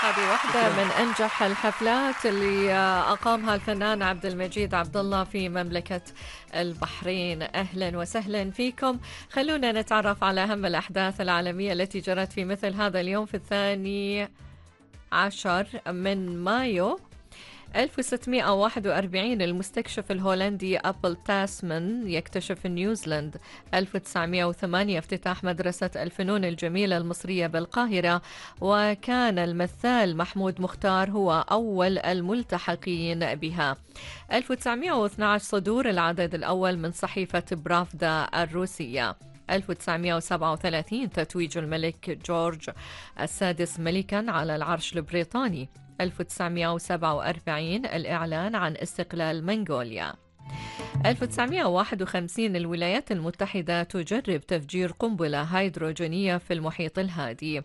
هذه واحدة شكرا. من أنجح الحفلات اللي أقامها الفنان عبد المجيد عبد الله في مملكة البحرين. أهلا وسهلا فيكم. خلونا نتعرف على أهم الأحداث العالمية التي جرت في مثل هذا اليوم في 12 من مايو 1641 المستكشف الهولندي أبل تاسمان يكتشف نيوزيلاند. 1908 افتتاح مدرسة الفنون الجميلة المصرية بالقاهرة، وكان المثال محمود مختار هو أول الملتحقين بها. 1912 صدور العدد الأول من صحيفة برافدا الروسية. 1937 تتويج الملك جورج السادس ملكا على العرش البريطاني. 1947 الإعلان عن استقلال منغوليا. 1951 الولايات المتحدة تجرب تفجير قنبلة هيدروجينية في المحيط الهادي.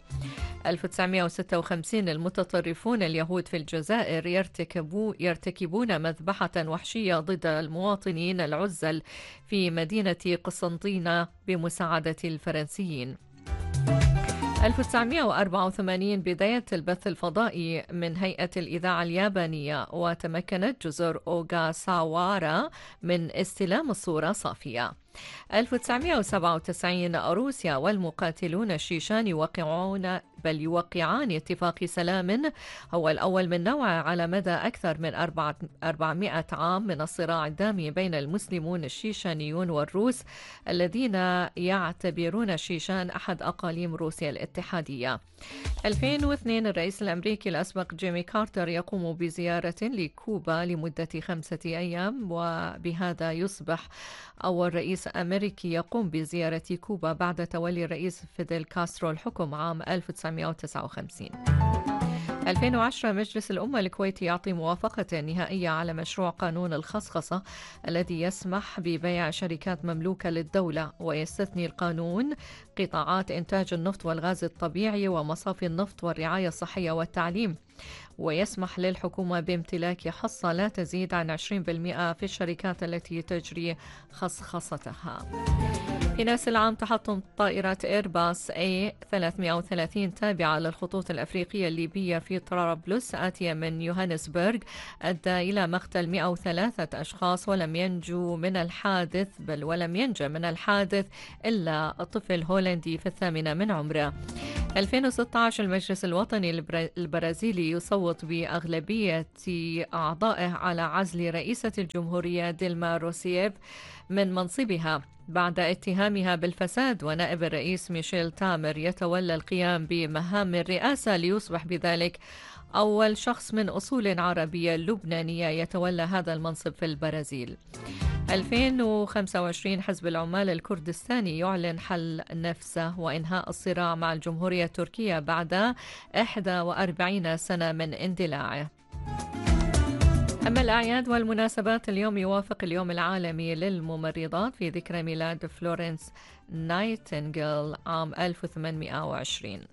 1956 المتطرفون اليهود في الجزائر يرتكبون مذبحة وحشية ضد المواطنين العزل في مدينة قسنطينة بمساعدة الفرنسيين. 1984 بداية البث الفضائي من هيئة الإذاعة اليابانية، وتمكنت جزر أوغاساوارا من استلام الصورة صافية. 1997 روسيا والمقاتلون الشيشان يوقعان اتفاق سلام هو الأول من نوعه على مدى أكثر من 400 عام من الصراع الدامي بين المسلمون الشيشانيون والروس الذين يعتبرون الشيشان أحد أقاليم روسيا الاتحادية. 2002 الرئيس الأمريكي الأسبق جيمي كارتر يقوم بزيارة لكوبا لمدة 5 أيام، وبهذا يصبح أول رئيس أمريكي يقوم بزيارة كوبا بعد تولي الرئيس فيديل كاسترو الحكم عام 1959. 2010 مجلس الأمة الكويتي يعطي موافقة نهائية على مشروع قانون الخصخصة الذي يسمح ببيع شركات مملوكة للدولة، ويستثني القانون قطاعات إنتاج النفط والغاز الطبيعي ومصافي النفط والرعاية الصحية والتعليم، ويسمح للحكومة بامتلاك حصة لا تزيد عن 20% في الشركات التي تجري خصخصتها. في نفس العام تحطم طائرة إيرباص A330 تابعة للخطوط الأفريقية الليبية في طرابلس آتية من يوهانسبرغ أدى إلى مقتل 103 أشخاص، ولم ينجو من الحادث إلا طفل هولندي في 8 من عمره. 2016 المجلس الوطني البرازيلي يصوت بأغلبية أعضائه على عزل رئيسة الجمهورية ديلما روسييف من منصبها بعد اتهامها بالفساد، ونائب الرئيس ميشيل تامر يتولى القيام بمهام الرئاسة ليصبح بذلك أول شخص من أصول عربية لبنانية يتولى هذا المنصب في البرازيل. 2025 حزب العمال الكردستاني يعلن حل نفسه وإنهاء الصراع مع الجمهورية التركية بعد 41 سنة من اندلاعه. أما الأعياد والمناسبات، اليوم يوافق اليوم العالمي للممرضات في ذكرى ميلاد فلورنس نايتنجل عام 1820.